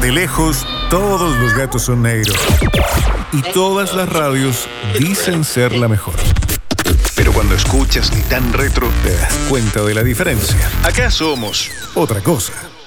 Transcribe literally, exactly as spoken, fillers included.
De lejos, todos los gatos son negros. Y todas las radios dicen ser la mejor. Pero cuando escuchas Titán Retro, te das cuenta de la diferencia. Acá somos otra cosa.